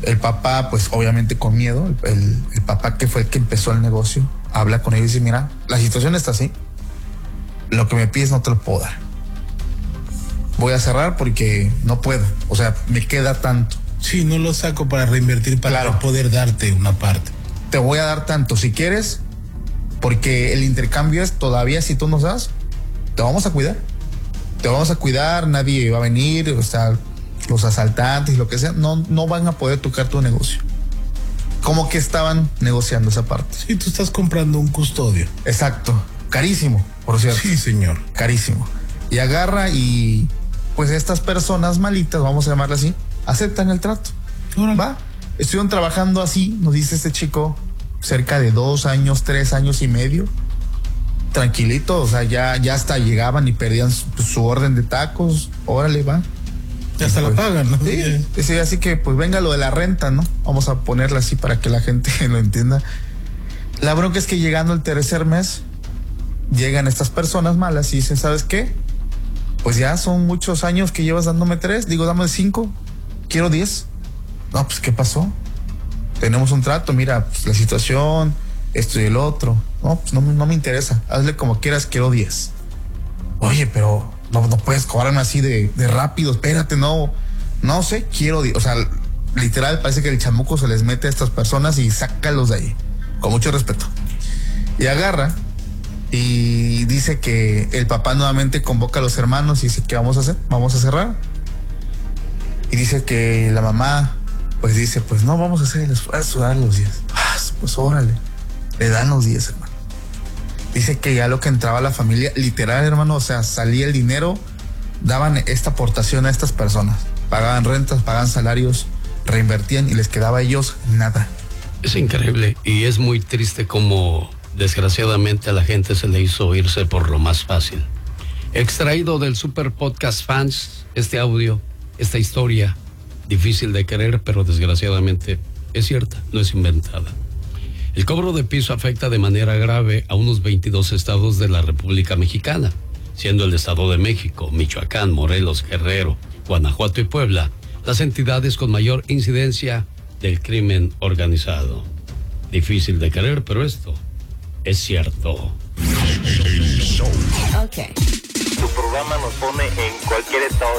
El papá, pues obviamente con miedo, el papá que fue el que empezó el negocio, habla con ellos y dice, mira, la situación está así, lo que me pides no te lo puedo dar. Voy a cerrar porque no puedo, o sea, me queda tanto. Sí, no lo saco para reinvertir, para poder darte una parte. Te voy a dar tanto, si quieres, porque el intercambio es todavía, si tú nos das, te vamos a cuidar. Te vamos a cuidar, nadie va a venir, o sea, los asaltantes, lo que sea, no van a poder tocar tu negocio. Como que estaban negociando esa parte. Sí, tú estás comprando un custodio. Exacto, carísimo, por cierto. Sí, señor. Carísimo. Y agarra y pues estas personas malitas, vamos a llamarle así, aceptan el trato. Va. Estuvieron trabajando así, nos dice este chico, cerca de 2 años, 3 años y medio. Tranquilito, o sea, ya hasta llegaban y perdían su orden de tacos. Órale, va. Ya hasta pues, la pagan, ¿no? Sí, así que pues venga lo de la renta, ¿no? Vamos a ponerla así para que la gente lo entienda. La bronca es que llegando el tercer mes, llegan estas personas malas y dicen, ¿sabes qué? Pues ya son muchos años que llevas dándome 3, digo, dame 5, quiero 10. No, pues, ¿qué pasó? Tenemos un trato, mira, pues la situación, esto y el otro. No, pues no me interesa, hazle como quieras, quiero 10. Oye, pero no puedes cobrarme así de rápido, espérate, no sé, quiero 10. O sea, literal, parece que el chamuco se les mete a estas personas y sácalos de ahí, con mucho respeto. Y agarra y dice que el papá nuevamente convoca a los hermanos y dice, ¿qué vamos a hacer? Vamos a cerrar. Y dice que la mamá pues dice, pues no, vamos a hacer el esfuerzo, dar los 10. Pues órale, le dan los 10, hermano. Dice que ya lo que entraba a la familia, literal, hermano, o sea, salía el dinero, daban esta aportación a estas personas, pagaban rentas, pagaban salarios, reinvertían y les quedaba a ellos nada. Es increíble y es muy triste como desgraciadamente a la gente se le hizo irse por lo más fácil. Extraído del Super Podcast Fans, este audio, esta historia, difícil de creer, pero desgraciadamente es cierta, no es inventada. El cobro de piso afecta de manera grave a unos 22 estados de la República Mexicana, siendo el Estado de México, Michoacán, Morelos, Guerrero, Guanajuato y Puebla las entidades con mayor incidencia del crimen organizado. Difícil de creer, pero esto es cierto. Ok. Tu programa nos pone en cualquier estado